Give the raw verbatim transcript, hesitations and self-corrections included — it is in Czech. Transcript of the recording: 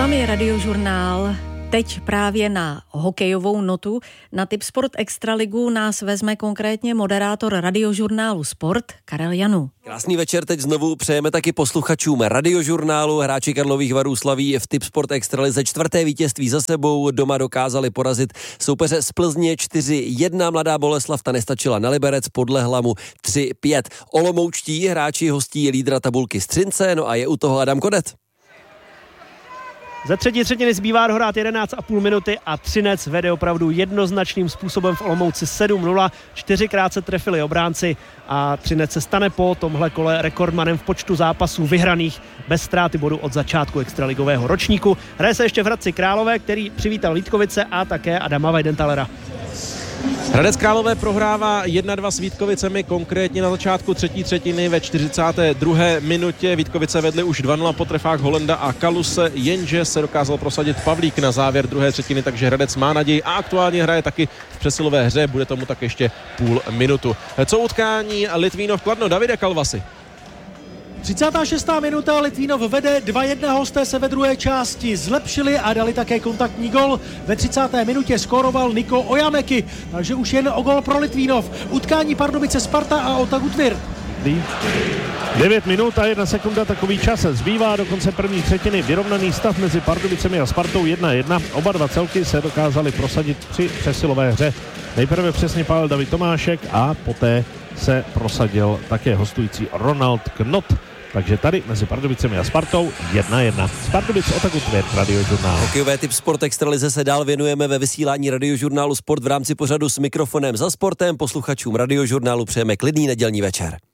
vámi je Radiožurnál. Teď právě na hokejovou notu. Na Tipsport Extraligu nás vezme konkrétně moderátor Radiožurnálu Sport Karel Janů. Krásný večer teď znovu přejeme taky posluchačům Radiožurnálu. Hráči Karlových Varů slaví v Tipsport Extralize čtvrté vítězství za sebou. Doma dokázali porazit soupeře z Plzně čtyři jedna. Mladá Boleslav ta nestačila na Liberec, podlehla mu tři pět. Olomoučtí hráči hostí lídra tabulky Střince, no a je u toho Adam Kodet. Ze třetí třetiny zbývá dohrát jedenáct a půl minuty a Třinec vede opravdu jednoznačným způsobem v Olomouci sedm nula. Čtyřikrát se trefili obránci a Třinec se stane po tomhle kole rekordmanem v počtu zápasů vyhraných bez ztráty bodu od začátku extraligového ročníku. Hraje se ještě v Hradci Králové, který přivítal Vítkovice a také Adama Weidentalera. Hradec Králové prohrává jedna dva s Vítkovicemi, konkrétně na začátku třetí třetiny ve čtyřicáté druhé minutě. Vítkovice vedly už dva nula po trefách Holenda a Kaluse, jenže se dokázal prosadit Pavlík na závěr druhé třetiny, takže Hradec má naději a aktuálně hraje taky v přesilové hře, bude tomu tak ještě půl minutu. Co utkání Litvínov Kladno, Davide Kalvasi? třicátá šestá minuta, Litvínov vede dva jedna, hosté se ve druhé části zlepšili a dali také kontaktní gol. Ve třicáté minutě skóroval Niko Ojameky, takže už jen o gol pro Litvínov. Utkání Pardubice Sparta a Otagu Tvirt. devět minut a jedna sekunda, takový čas zbývá do konce první třetiny. Vyrovnaný stav mezi Pardubicemi a Spartou jedna jedna. Oba dva celky se dokázali prosadit při přesilové hře. Nejprve přesně pálil David Tomášek a poté se prosadil také hostující Ronald Knot. Takže tady mezi Pardubicemi a Spartou jedna jedna. Z Pardubic Otagu Tvirt, Radiožurnál. Hokejové Tipsport Extralize se dál věnujeme ve vysílání Radiožurnálu Sport v rámci pořadu S mikrofonem za sportem. Posluchačům Radiožurnálu přejeme klidný nedělní večer.